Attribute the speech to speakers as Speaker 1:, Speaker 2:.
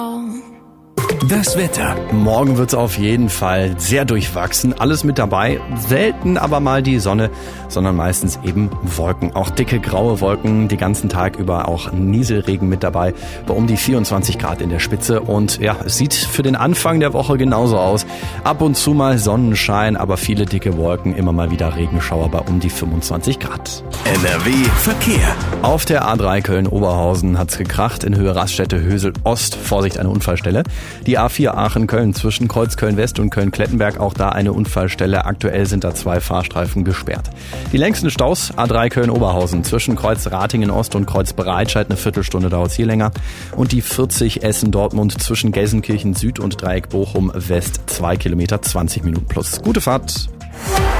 Speaker 1: Das Wetter. Morgen wird es auf jeden Fall sehr durchwachsen. Alles mit dabei. Selten aber mal die Sonne, sondern meistens eben Wolken. Auch dicke graue Wolken, die ganzen Tag über auch Nieselregen mit dabei. Bei um die 24 Grad in der Spitze. Und ja, es sieht für den Anfang der Woche genauso aus. Ab und zu mal Sonnenschein, aber viele dicke Wolken. Immer mal wieder Regenschauer bei um die 25 Grad.
Speaker 2: NRW Verkehr.
Speaker 1: Auf der A3 Köln-Oberhausen hat's gekracht. In Höhe Raststätte-Hösel Ost. Vorsicht, eine Unfallstelle. Die A4 Aachen-Köln zwischen Kreuz Köln-West und Köln-Klettenberg, auch da eine Unfallstelle. Aktuell sind da 2 Fahrstreifen gesperrt. Die längsten Staus, A3 Köln-Oberhausen zwischen Kreuz Ratingen-Ost und Kreuz Breitscheid, eine Viertelstunde dauert hier länger. Und die 40 Essen-Dortmund zwischen Gelsenkirchen-Süd und Dreieck Bochum-West, 2 Kilometer, 20 Minuten plus. Gute Fahrt.